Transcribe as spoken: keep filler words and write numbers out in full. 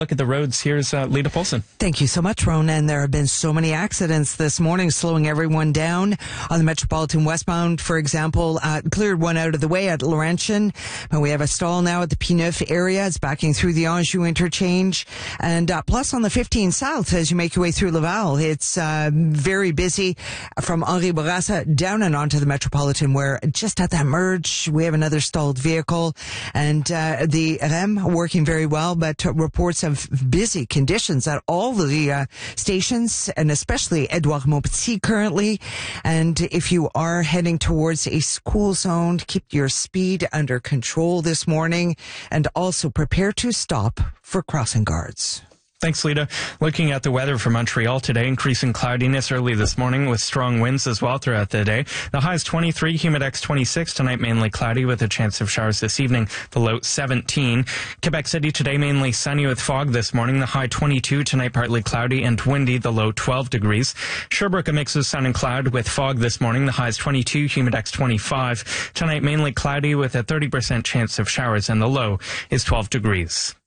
Look at the roads. Here's uh, Lita Polson. Thank you so much, Ron. And there have been so many accidents this morning, slowing everyone down on the Metropolitan westbound. For example, uh, cleared one out of the way at Laurentian, but we have a stall now at the P nine area. It's backing through the Anjou interchange, and uh, plus on the fifteen south as you make your way through Laval, it's uh, very busy from Henri Bourassa down and onto the Metropolitan, where just at that merge we have another stalled vehicle, and uh, the R E M working very well, but uh, reports of busy conditions at all the uh, stations, and especially Edouard Montpetit currently. And if you are heading towards a school zone, keep your speed under control this morning, and also prepare to stop for crossing guards. Thanks, Lita. Looking at the weather for Montreal today, increasing cloudiness early this morning with strong winds as well throughout the day. The high is twenty-three, humidex twenty-six. Tonight mainly cloudy with a chance of showers this evening. The low seventeen. Quebec City today mainly sunny with fog this morning. The high twenty-two. Tonight partly cloudy and windy. The low twelve degrees. Sherbrooke a mix of sun and cloud with fog this morning. The high is twenty-two, humidex twenty-five. Tonight mainly cloudy with a thirty percent chance of showers and the low is twelve degrees.